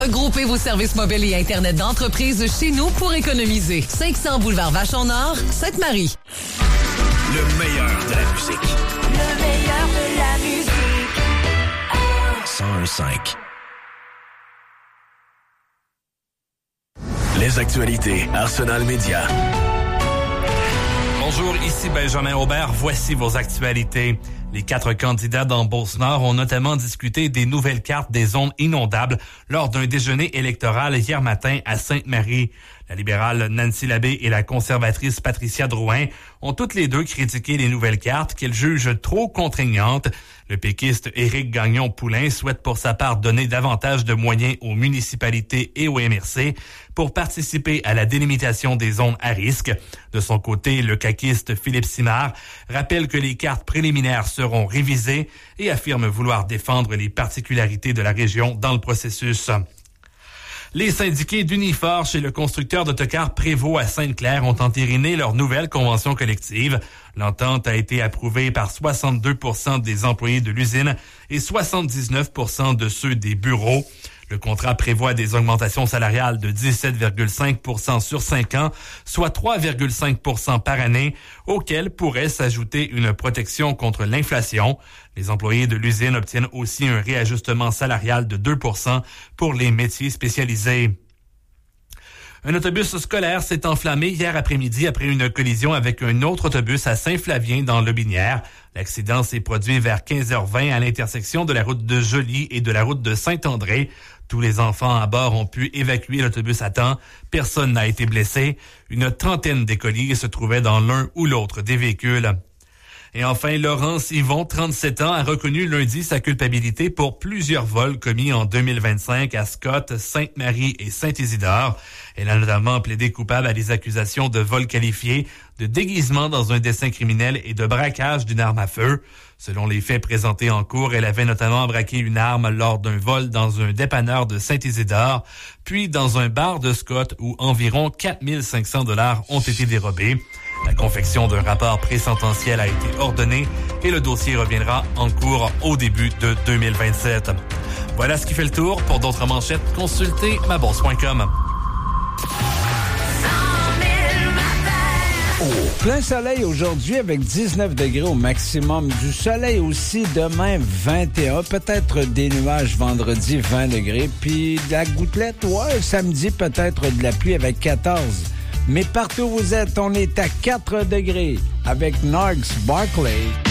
Regroupez vos services mobiles et Internet d'entreprise chez nous pour économiser. 500 boulevard Vachon-Nord, Sainte-Marie. Le meilleur de la musique. Le meilleur de la musique. 101.5. Les actualités Arsenal Média. Bonjour, ici Benjamin Aubert. Voici vos actualités. Les 4 candidats dans Beauce-Nord ont notamment discuté des nouvelles cartes des zones inondables lors d'un déjeuner électoral hier matin à Sainte-Marie. La libérale Nancy Labbé et la conservatrice Patricia Drouin ont toutes les deux critiqué les nouvelles cartes qu'elles jugent trop contraignantes. Le péquiste Éric Gagnon-Poulain souhaite pour sa part donner davantage de moyens aux municipalités et au MRC pour participer à la délimitation des zones à risque. De son côté, le caquiste Philippe Simard rappelle que les cartes préliminaires seront révisées et affirme vouloir défendre les particularités de la région dans le processus. Les syndiqués d'Unifor chez le constructeur d'autocars Prévost à Sainte-Claire ont entériné leur nouvelle convention collective. L'entente a été approuvée par 62% des employés de l'usine et 79% de ceux des bureaux. Le contrat prévoit des augmentations salariales de 17,5% sur 5 ans, soit 3,5% par année, auxquelles pourrait s'ajouter une protection contre l'inflation. Les employés de l'usine obtiennent aussi un réajustement salarial de 2% pour les métiers spécialisés. Un autobus scolaire s'est enflammé hier après-midi après une collision avec un autre autobus à Saint-Flavien dans Lotbinière. L'accident s'est produit vers 15h20 à l'intersection de la route de Joly et de la route de Saint-André. Tous les enfants à bord ont pu évacuer l'autobus à temps. Personne n'a été blessé. Une trentaine d'écoliers se trouvaient dans l'un ou l'autre des véhicules. Et enfin, Laurence Yvon, 37 ans, a reconnu lundi sa culpabilité pour plusieurs vols commis en 2025 à Scott, Sainte-Marie et Saint-Isidore. Elle a notamment plaidé coupable à des accusations de vol qualifié, de déguisement dans un dessein criminel et de braquage d'une arme à feu. Selon les faits présentés en cours, elle avait notamment braqué une arme lors d'un vol dans un dépanneur de Saint-Isidore, puis dans un bar de Scott où environ 4 500 $ ont été dérobés. La confection d'un rapport présententiel a été ordonnée et le dossier reviendra en cours au début de 2027. Voilà ce qui fait le tour. Pour d'autres manchettes, consultez mabourse.com. Plein soleil aujourd'hui avec 19 degrés au maximum. Du soleil aussi demain 21. Peut-être des nuages vendredi 20 degrés. Puis de la gouttelette, samedi peut-être de la pluie avec 14. Mais partout où vous êtes, on est à 4 degrés avec Nargs Barclay.